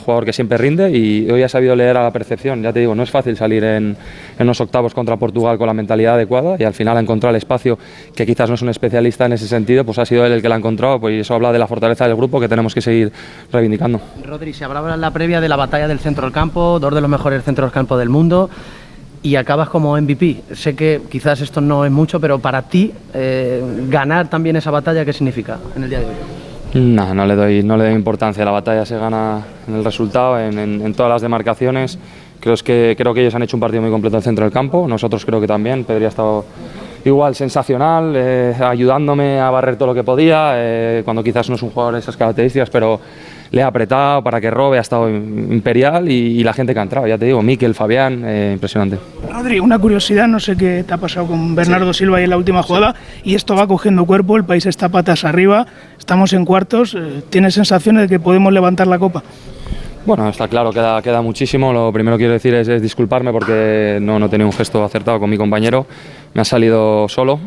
jugador que siempre rinde y hoy ha sabido leer a la percepción. Ya te digo, no es fácil salir en los octavos contra Portugal con la mentalidad adecuada y al final ha encontrado el espacio, que quizás no es un especialista en ese sentido, pues ha sido él el que lo ha encontrado, pues eso habla de la fortaleza del grupo que tenemos que seguir reivindicando. Rodri, se hablaba en la previa de la batalla del centro del campo, 2 de los mejores centros del campo del mundo, y acabas como MVP. Sé que quizás esto no es mucho, pero para ti, ganar también esa batalla, ¿qué significa en el día de hoy? No le doy importancia. La batalla se gana en el resultado, en todas las demarcaciones. Creo que ellos han hecho un partido muy completo en el centro del campo. Nosotros creo que también. Pedri ha estado igual sensacional, ayudándome a barrer todo lo que podía, cuando quizás no es un jugador de esas características, pero le ha apretado para que robe, ha estado imperial y la gente que ha entrado, ya te digo, Mikel, Fabián, impresionante. Rodri, una curiosidad, no sé qué te ha pasado con Bernardo Silva ahí en la última jugada, y esto va cogiendo cuerpo, el país está patas arriba, estamos en cuartos, ¿tienes sensaciones de que podemos levantar la copa? Bueno, está claro, queda muchísimo. Lo primero que quiero decir es disculparme porque no tenía un gesto acertado con mi compañero. Me ha salido solo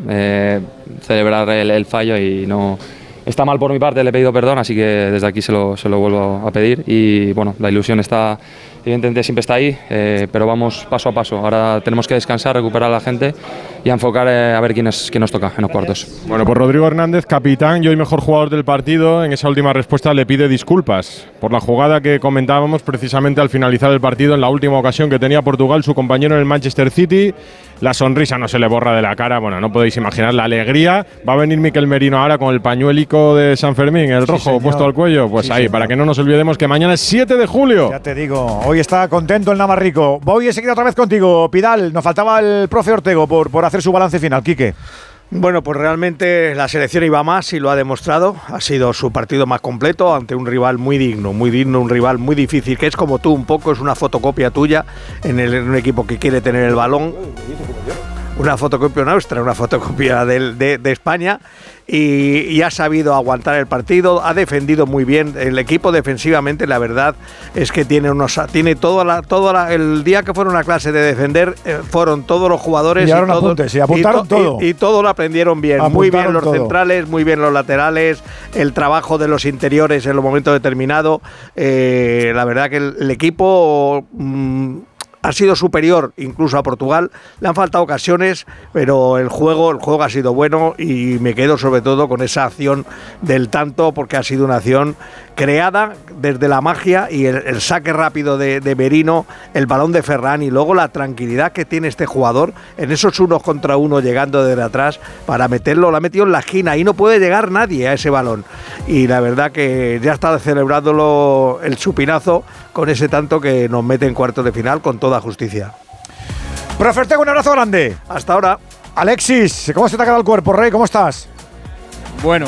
celebrar el fallo y no... Está mal por mi parte, le he pedido perdón, así que desde aquí se lo vuelvo a pedir y bueno, la ilusión está, evidentemente siempre está ahí, pero vamos paso a paso. Ahora tenemos que descansar, recuperar a la gente y a enfocar a ver quién nos toca en los cuartos. Bueno, pues Rodrigo Hernández, capitán y hoy mejor jugador del partido, en esa última respuesta le pide disculpas por la jugada que comentábamos precisamente al finalizar el partido, en la última ocasión que tenía Portugal, su compañero en el Manchester City. La sonrisa no se le borra de la cara, bueno, no podéis imaginar la alegría. Va a venir Mikel Merino ahora con el pañuelico de San Fermín, el rojo puesto al cuello. Pues sí, ahí, señor, para que no nos olvidemos que mañana es 7 de julio. Ya te digo, hoy está contento el Navarrico. Voy enseguida otra vez contigo, Pidal. Nos faltaba el profe Ortego por hacer su balance final. Quique. Bueno, pues realmente la selección iba más y lo ha demostrado. Ha sido su partido más completo ante un rival muy digno, un rival muy difícil, que es como tú un poco, es una fotocopia tuya en un equipo que quiere tener el balón. Una fotocopia nuestra, una fotocopia de España y ha sabido aguantar el partido, ha defendido muy bien el equipo defensivamente. La verdad es que tiene el día que fueron a clase de defender fueron todos los jugadores y todo lo aprendieron bien, muy bien los centrales, muy bien los laterales, el trabajo de los interiores en los momentos determinados. La verdad que el equipo ha sido superior incluso a Portugal, le han faltado ocasiones, pero el juego ha sido bueno y me quedo sobre todo con esa acción del tanto, porque ha sido una acción creada desde la magia y el saque rápido de Merino, el balón de Ferran y luego la tranquilidad que tiene este jugador en esos 1 contra 1 llegando desde atrás para meterlo, lo ha metido en la esquina y no puede llegar nadie a ese balón y la verdad que ya está celebrándolo el chupinazo con ese tanto que nos mete en cuartos de final con toda justicia. Profe Ortega, un abrazo grande. Hasta ahora. Alexis, ¿cómo se te ha quedado el cuerpo, Rey? ¿Cómo estás? Bueno,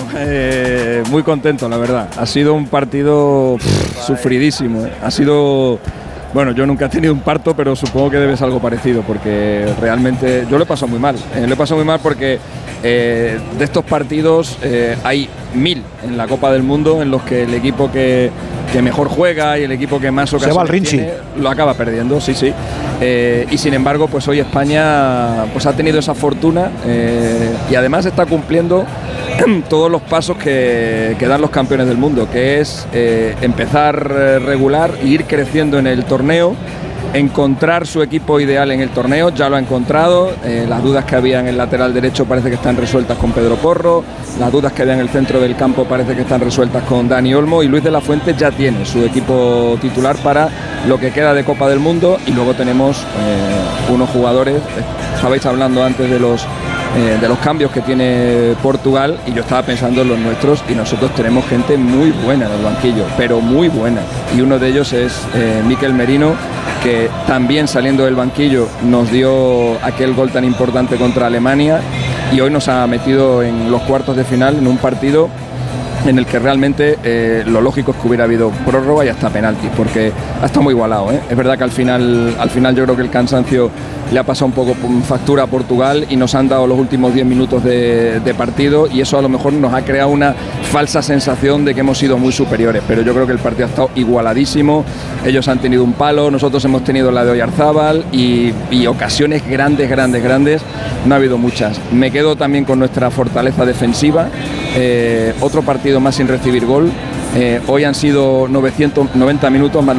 muy contento, la verdad. Ha sido un partido sufridísimo. Ha sido... Bueno, yo nunca he tenido un parto, pero supongo que debe ser algo parecido, porque realmente yo lo he pasado muy mal. Lo he pasado muy mal porque de estos partidos hay 1000 en la Copa del Mundo en los que el equipo que mejor juega y el equipo que más ocasiones tiene lo acaba perdiendo, sí. Y sin embargo, pues hoy España pues ha tenido esa fortuna y además está cumpliendo todos los pasos que dan los campeones del mundo, que es empezar regular e ir creciendo en el torneo, encontrar su equipo ideal en el torneo, ya lo ha encontrado. Las dudas que había en el lateral derecho parece que están resueltas con Pedro Porro, las dudas que había en el centro del campo parece que están resueltas con Dani Olmo, y Luis de la Fuente ya tiene su equipo titular para lo que queda de Copa del Mundo. Y luego tenemos unos jugadores, estabais hablando antes de los cambios que tiene Portugal, y yo estaba pensando en los nuestros, y nosotros tenemos gente muy buena en el banquillo, pero muy buena, y uno de ellos es Mikel Merino, que también saliendo del banquillo nos dio aquel gol tan importante contra Alemania y hoy nos ha metido en los cuartos de final en un partido en el que realmente lo lógico es que hubiera habido prórroga y hasta penaltis, porque ha estado muy igualado, ¿eh? Es verdad que al final yo creo que el cansancio le ha pasado un poco factura a Portugal y nos han dado los últimos 10 minutos de partido, y eso a lo mejor nos ha creado una falsa sensación de que hemos sido muy superiores, pero yo creo que el partido ha estado igualadísimo. Ellos han tenido un palo, nosotros hemos tenido la de Oyarzábal y ocasiones grandes no ha habido muchas. Me quedo también con nuestra fortaleza defensiva. Otro partido más sin recibir gol. Hoy han sido 90 minutos más